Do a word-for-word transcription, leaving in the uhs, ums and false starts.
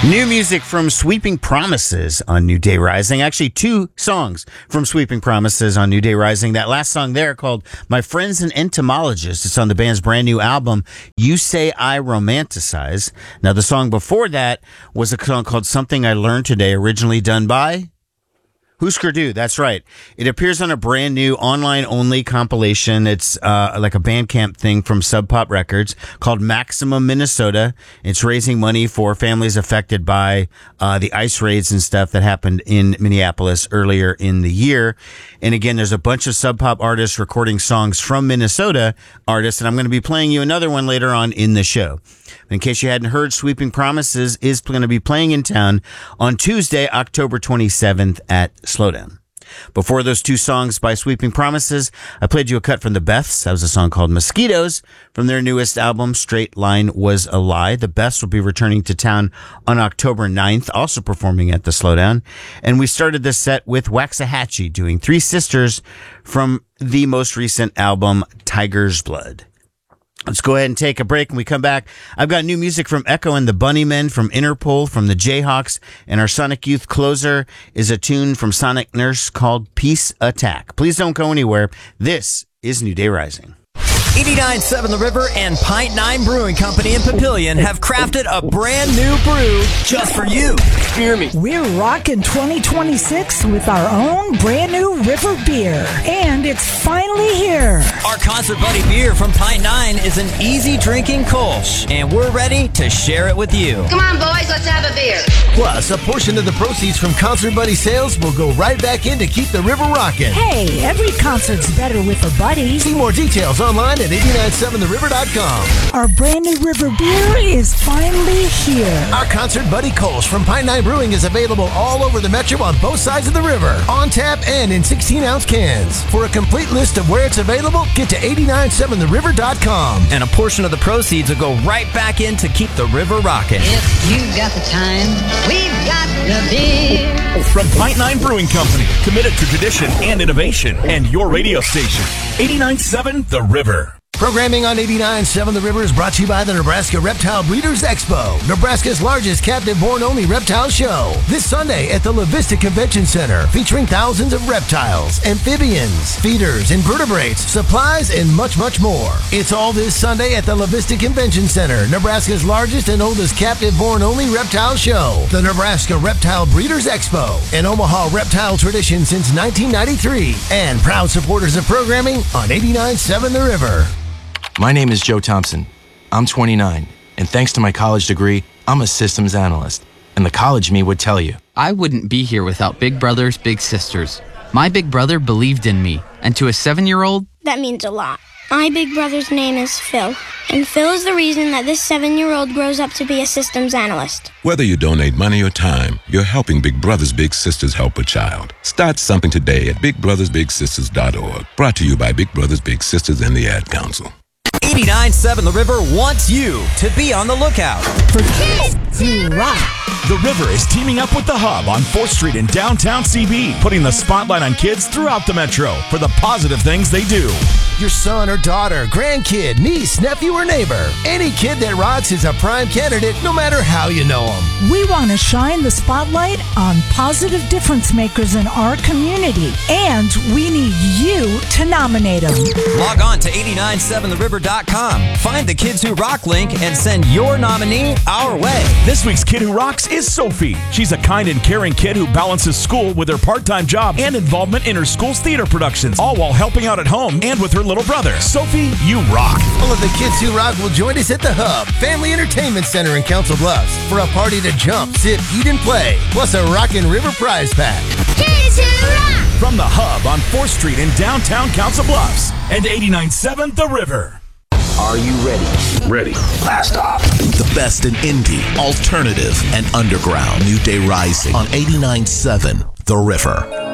New music from Sweeping Promises on New Day Rising. Actually, two songs from Sweeping Promises on New Day Rising. That last song there called My Friend's an Entomologist. It's on the band's brand new album, You Say I Romanticize. Now, the song before that was a song called Something I Learned Today, originally done by Husker Du. That's right. It appears on a brand new online-only compilation. It's uh, like a Bandcamp thing from Sub Pop Records called Maximum Minnesota. It's raising money for families affected by uh, the ice raids and stuff that happened in Minneapolis earlier in the year. And again, there's a bunch of Sub Pop artists recording songs from Minnesota artists, and I'm going to be playing you another one later on in the show. In case you hadn't heard, Sweeping Promises is going to be playing in town on Tuesday, October twenty-seventh at Slowdown. Before those two songs by Sweeping Promises, I played you a cut from the Beths. That was a song called Mosquitoes from their newest album, Straight Line Was a Lie. The Beths will be returning to town on October ninth, also performing at the Slowdown. And we started this set with Waxahachie doing Three Sisters from the most recent album, Tiger's Blood. Let's go ahead and take a break. When we come back, I've got new music from Echo and the Bunnymen, from Interpol, from the Jayhawks, and our Sonic Youth closer is a tune from Sonic Nurse called Peace Attack. Please don't go anywhere. This is New Day Rising. eighty-nine point seven The River and Pint Nine Brewing Company in Papillion have crafted a brand new brew just for you. Hear me. We're rocking twenty twenty-six with our own brand new River beer. And it's finally here. Our Concert Buddy beer from Pint Nine is an easy drinking Kolsch, and we're ready to share it with you. Come on, boys, let's have a beer. Plus, a portion of the proceeds from Concert Buddy sales will go right back in to keep the river rocking. Hey, every concert's better with a buddy. See more details online at eighty-nine seven the river dot com. Our brand new River beer is finally here. Our Concert Buddy Kolsch from Pine Nine Brewing is available all over the metro on both sides of the river, on tap and in sixteen ounce cans. For a complete list of where it's available, get to eighty-nine seven the river dot com. And a portion of the proceeds will go right back in to keep the river rocking. If you got the time, we've got the beer. From Pint Nine Brewing Company, committed to tradition and innovation, and your radio station, eighty-nine point seven The River. Programming on eighty-nine point seven The River is brought to you by the Nebraska Reptile Breeders Expo, Nebraska's largest captive-born-only reptile show. This Sunday at the La Vista Convention Center, featuring thousands of reptiles, amphibians, feeders, invertebrates, supplies, and much, much more. It's all this Sunday at the La Vista Convention Center, Nebraska's largest and oldest captive-born-only reptile show. The Nebraska Reptile Breeders Expo, an Omaha reptile tradition since nineteen ninety-three, and proud supporters of programming on eighty-nine point seven The River. My name is Joe Thompson. I'm twenty-nine, and thanks to my college degree, I'm a systems analyst. And the college me would tell you. I wouldn't be here without Big Brothers Big Sisters. My big brother believed in me, and to a seven-year-old, that means a lot. My big brother's name is Phil, and Phil is the reason that this seven-year-old grows up to be a systems analyst. Whether you donate money or time, you're helping Big Brothers Big Sisters help a child. Start something today at big brothers big sisters dot org. Brought to you by Big Brothers Big Sisters and the Ad Council. eighty-nine point seven The River wants you to be on the lookout for kids who rock. The River is teaming up with The Hub on fourth street in downtown C B, putting the spotlight on kids throughout the metro for the positive things they do. Your son or daughter, grandkid, niece, nephew, or neighbor. Any kid that rocks is a prime candidate, no matter how you know them. We want to shine the spotlight on positive difference makers in our community, and we need you to nominate them. Log on to eighty-nine seven the river dot com. Find the Kids Who Rock link and send your nominee our way. This week's Kid Who Rocks is Sophie. She's a kind and caring kid who balances school with her part-time job and involvement in her school's theater productions, all while helping out at home and with her little brother. Sophie, you rock. All of the Kids Who Rock will join us at the Hub Family Entertainment Center in Council Bluffs for a party to jump, sip, eat, and play, plus a Rockin' River prize pack. Kids Who Rock! From the Hub on fourth street in downtown Council Bluffs and eighty-nine point seven The River. Are you ready? Ready. Blast off. The best in indie, alternative, and underground. New Day Rising on eighty-nine point seven The River.